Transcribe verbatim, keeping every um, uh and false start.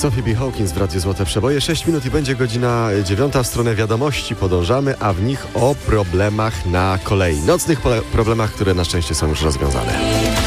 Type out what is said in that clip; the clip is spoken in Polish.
Sophie B. Hawkins w Radiu Złote Przeboje. sześć minut i będzie godzina dziewiąta. W stronę wiadomości podążamy, a w nich o problemach na kolei. Nocnych pole- problemach, które na szczęście są już rozwiązane.